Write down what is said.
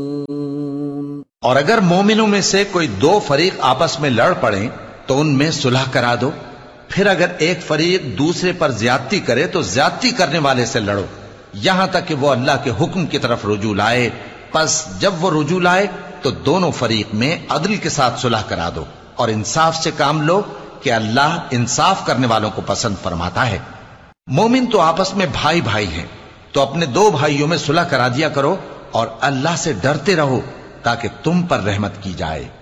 और अगर मोमिनों में से कोई दो फरीक आपस में लड़ पड़े तो उनमें सुलह करा दो। फिर अगर एक फरीक दूसरे पर ज्यादती करे तो ज्यादती करने वाले से लड़ो, यहां तक कि वो अल्लाह के हुक्म की तरफ रुजू लाए। बस जब वो रुजू लाए तो दोनों फरीक में अदल के साथ सुलह करा दो और इंसाफ से काम लो कि अल्लाह इंसाफ करने वालों को पसंद फरमाता है। मोमिन तो आपस में भाई भाई हैं, तो अपने दो भाइयों में सुलह करा दिया करो और अल्लाह से डरते रहो ताकि तुम पर रहमत की जाए।